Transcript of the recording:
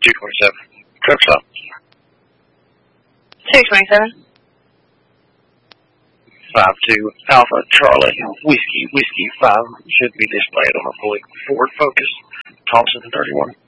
227. Truck stop. 227. 52 Alpha Charlie Whiskey 5 should be displayed on a fully Ford Focus. Thompson 31.